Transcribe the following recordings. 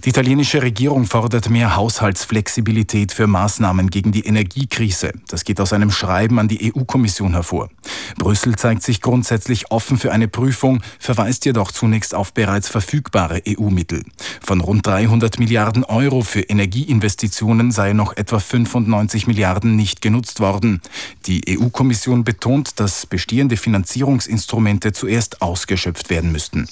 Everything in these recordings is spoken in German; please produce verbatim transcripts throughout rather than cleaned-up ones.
Die italienische Regierung fordert mehr Haushaltsflexibilität für Maßnahmen gegen die Energiekrise. Das geht aus einem Schreiben an die E U-Kommission hervor. Brüssel zeigt sich grundsätzlich offen für eine Prüfung, verweist jedoch zunächst auf bereits verfügbare E U-Mittel. Von rund dreihundert Milliarden Euro für Energieinvestitionen seien noch etwa fünfundneunzig Milliarden nicht genutzt worden. Die E U-Kommission betont, dass bestehende Finanzierungsinstrumente zuerst ausgeschöpft werden müssten.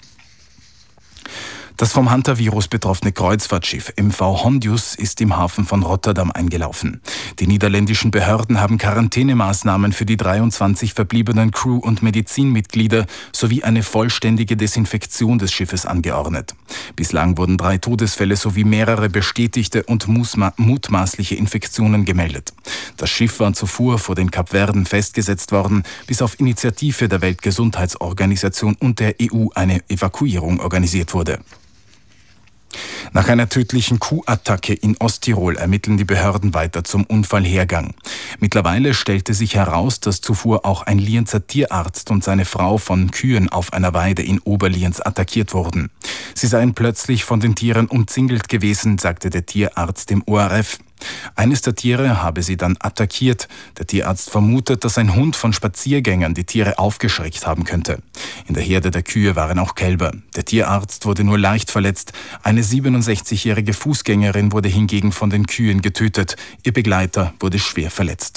Das vom Hantavirus betroffene Kreuzfahrtschiff M V Hondius ist im Hafen von Rotterdam eingelaufen. Die niederländischen Behörden haben Quarantänemaßnahmen für die dreiundzwanzig verbliebenen Crew- und Medizinmitglieder sowie eine vollständige Desinfektion des Schiffes angeordnet. Bislang wurden drei Todesfälle sowie mehrere bestätigte und mutmaßliche Infektionen gemeldet. Das Schiff war zuvor vor den Kapverden festgesetzt worden, bis auf Initiative der Weltgesundheitsorganisation und der E U eine Evakuierung organisiert wurde. Nach einer tödlichen Kuhattacke in Osttirol ermitteln die Behörden weiter zum Unfallhergang. Mittlerweile stellte sich heraus, dass zuvor auch ein Lienzer Tierarzt und seine Frau von Kühen auf einer Weide in Oberlienz attackiert wurden. Sie seien plötzlich von den Tieren umzingelt gewesen, sagte der Tierarzt dem O R F. Eines der Tiere habe sie dann attackiert. Der Tierarzt vermutet, dass ein Hund von Spaziergängern die Tiere aufgeschreckt haben könnte. In der Herde der Kühe waren auch Kälber. Der Tierarzt wurde nur leicht verletzt. Eine siebenundsechzigjährige Fußgängerin wurde hingegen von den Kühen getötet. Ihr Begleiter wurde schwer verletzt.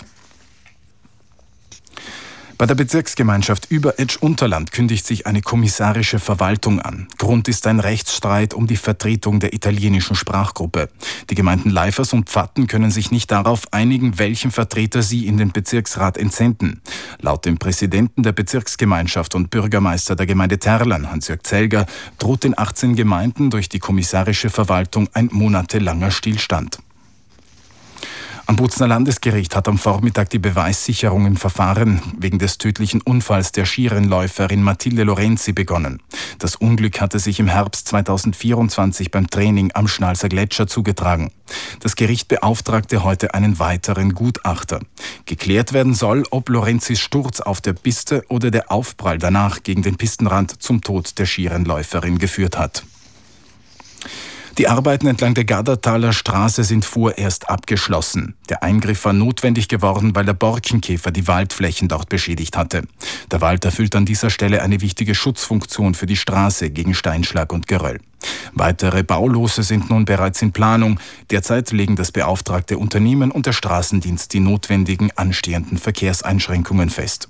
Bei der Bezirksgemeinschaft Überetsch-Unterland kündigt sich eine kommissarische Verwaltung an. Grund ist ein Rechtsstreit um die Vertretung der italienischen Sprachgruppe. Die Gemeinden Leifers und Pfatten können sich nicht darauf einigen, welchen Vertreter sie in den Bezirksrat entsenden. Laut dem Präsidenten der Bezirksgemeinschaft und Bürgermeister der Gemeinde Terlan, Hans-Jörg Zelger, droht den achtzehn Gemeinden durch die kommissarische Verwaltung ein monatelanger Stillstand. Am Bozner Landesgericht hat am Vormittag die Beweissicherung im Verfahren wegen des tödlichen Unfalls der Skirennläuferin Mathilde Lorenzi begonnen. Das Unglück hatte sich im Herbst zweitausendvierundzwanzig beim Training am Schnalzer Gletscher zugetragen. Das Gericht beauftragte heute einen weiteren Gutachter. Geklärt werden soll, ob Lorenzis Sturz auf der Piste oder der Aufprall danach gegen den Pistenrand zum Tod der Skirennläuferin geführt hat. Die Arbeiten entlang der Gardertaler Straße sind vorerst abgeschlossen. Der Eingriff war notwendig geworden, weil der Borkenkäfer die Waldflächen dort beschädigt hatte. Der Wald erfüllt an dieser Stelle eine wichtige Schutzfunktion für die Straße gegen Steinschlag und Geröll. Weitere Baulose sind nun bereits in Planung. Derzeit legen das beauftragte Unternehmen und der Straßendienst die notwendigen anstehenden Verkehrseinschränkungen fest.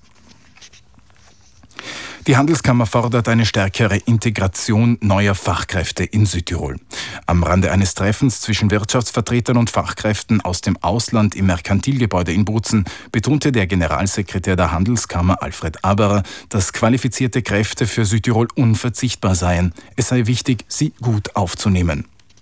Die Handelskammer fordert eine stärkere Integration neuer Fachkräfte in Südtirol. Am Rande eines Treffens zwischen Wirtschaftsvertretern und Fachkräften aus dem Ausland im Merkantilgebäude in Bozen betonte der Generalsekretär der Handelskammer Alfred Aberer, dass qualifizierte Kräfte für Südtirol unverzichtbar seien. Es sei wichtig, sie gut aufzunehmen.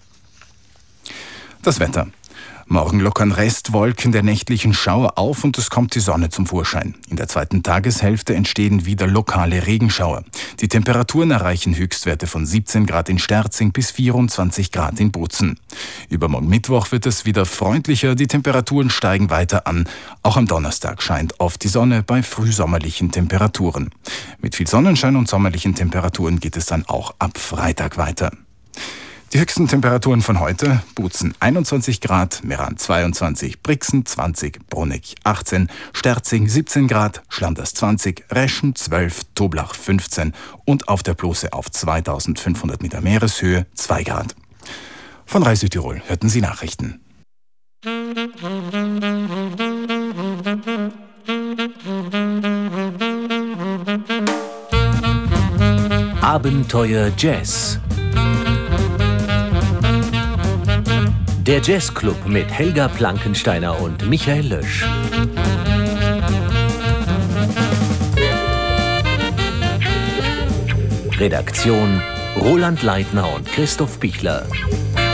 Das Wetter. Morgen lockern Restwolken der nächtlichen Schauer auf und es kommt die Sonne zum Vorschein. In der zweiten Tageshälfte entstehen wieder lokale Regenschauer. Die Temperaturen erreichen Höchstwerte von siebzehn Grad in Sterzing bis vierundzwanzig Grad in Bozen. Übermorgen Mittwoch wird es wieder freundlicher, die Temperaturen steigen weiter an. Auch am Donnerstag scheint oft die Sonne bei frühsommerlichen Temperaturen. Mit viel Sonnenschein und sommerlichen Temperaturen geht es dann auch ab Freitag weiter. Die höchsten Temperaturen von heute: Bozen einundzwanzig Grad, Meran zweiundzwanzig, Brixen zwanzig, Bruneck achtzehn, Sterzing siebzehn Grad, Schlanders zwanzig, Reschen zwölf, Toblach fünfzehn und auf der Plose auf zweitausendfünfhundert Meter Meereshöhe zwei Grad. Von Rai Südtirol hörten Sie Nachrichten. Abenteuer Jazz. Der Jazzclub mit Helga Plankensteiner und Michael Lösch. Redaktion Roland Leitner und Christoph Bichler.